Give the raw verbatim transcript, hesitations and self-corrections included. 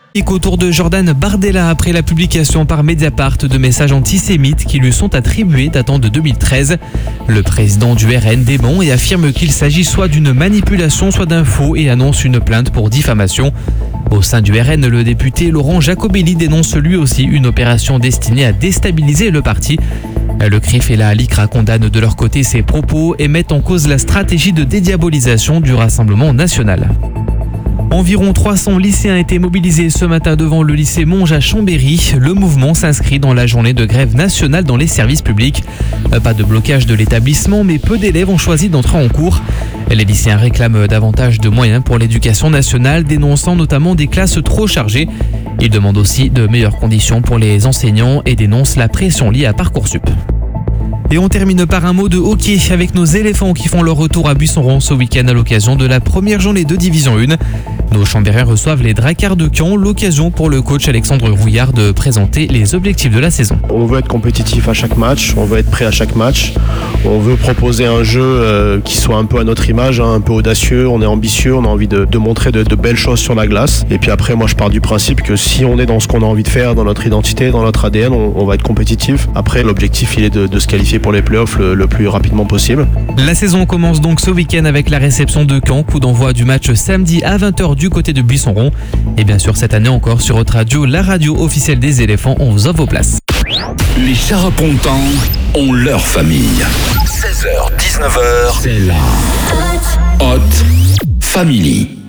Autour de Jordan Bardella après la publication par Mediapart de messages antisémites qui lui sont attribués datant de deux mille treize. Le président du R N dément et affirme qu'il s'agit soit d'une manipulation, soit d'un faux et annonce une plainte pour diffamation. Au sein du R N, le député Laurent Jacobelli dénonce lui aussi une opération destinée à déstabiliser le parti. Le C R I F et la LICRA condamnent de leur côté ces propos et mettent en cause la stratégie de dédiabolisation du Rassemblement national. Environ trois cents lycéens étaient mobilisés ce matin devant le lycée Monge à Chambéry. Le mouvement s'inscrit dans la journée de grève nationale dans les services publics. Pas de blocage de l'établissement, mais peu d'élèves ont choisi d'entrer en cours. Les lycéens réclament davantage de moyens pour l'éducation nationale, dénonçant notamment des classes trop chargées. Ils demandent aussi de meilleures conditions pour les enseignants et dénoncent la pression liée à Parcoursup. Et on termine par un mot de hockey avec nos éléphants qui font leur retour à Buisson-Rond ce week-end à l'occasion de la première journée de Division un. Nos Chambériens reçoivent les Dracards de Caen, l'occasion pour le coach Alexandre Rouillard de présenter les objectifs de la saison. On veut être compétitif à chaque match, on veut être prêt à chaque match, on veut proposer un jeu euh, qui soit un peu à notre image, hein, un peu audacieux, on est ambitieux, on a envie de, de montrer de, de belles choses sur la glace. Et puis après, moi je pars du principe que si on est dans ce qu'on a envie de faire, dans notre identité, dans notre A D N, on, on va être compétitif. Après, l'objectif il est de, de se qualifier pour les playoffs le, le plus rapidement possible. La saison commence donc ce week-end avec la réception de Caen, coup d'envoi du match samedi à vingt heures du côté de Buisson-Rond. Et bien sûr cette année encore sur votre radio, la radio officielle des éléphants, on vous offre vos places. Les Charapontans ont leur famille. seize heures dix-neuf heures, c'est la Hot Family.